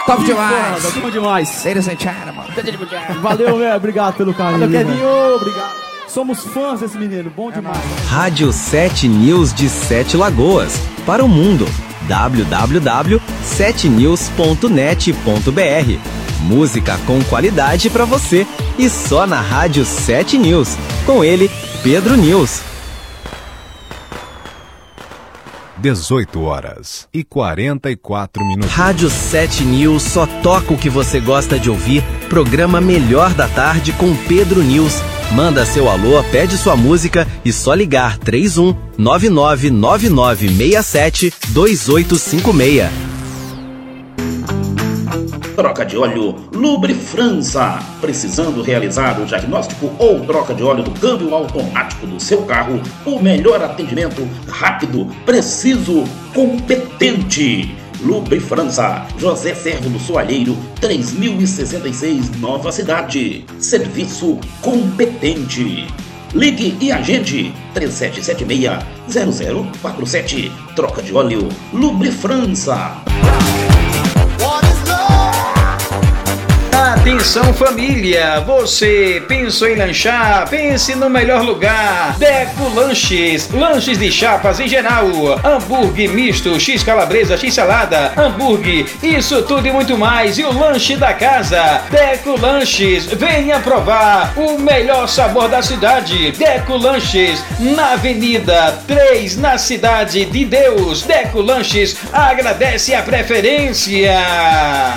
Top demais. Foda, bom demais. Ladies and gentlemen. Valeu, velho. Obrigado pelo carinho. Valeu, Kevinho. Obrigado. Somos fãs desse menino. Bom demais. Rádio 7 News de Sete Lagoas. Para o mundo. www.7news.net.br. Música com qualidade para você. E só na Rádio 7 News. Com ele, Pedro News. 18h44. Rádio 7 News só toca o que você gosta de ouvir. Programa Melhor da Tarde com Pedro News. Manda seu alô, pede sua música e só ligar 31 999967 2856. Troca de óleo Lubre França. Precisando realizar o diagnóstico ou troca de óleo do câmbio automático do seu carro? O melhor atendimento, rápido, preciso, competente. Lubre França, José Servo do Soalheiro, 3066, Nova Cidade. Serviço competente. Ligue e agende 3776-0047. Troca de óleo Lubre França. Atenção família, você pensou em lanchar? Pense no melhor lugar. Deco Lanches, lanches de chapas em geral, hambúrguer misto, x calabresa, x salada, hambúrguer, isso tudo e muito mais. E o lanche da casa, Deco Lanches, venha provar o melhor sabor da cidade. Deco Lanches, na Avenida 3, na Cidade de Deus. Deco Lanches agradece a preferência.